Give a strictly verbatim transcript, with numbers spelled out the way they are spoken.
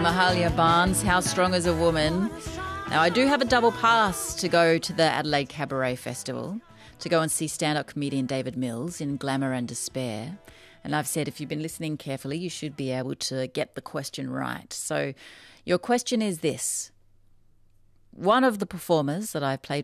Mahalia Barnes, How Strong is a Woman. Now, I do have a double pass to go to the Adelaide Cabaret Festival, to go and see stand-up comedian David Mills in Glamour and Despair. And I've said if you've been listening carefully, you should be able to get the question right. So your question is this. One of the performers that I've played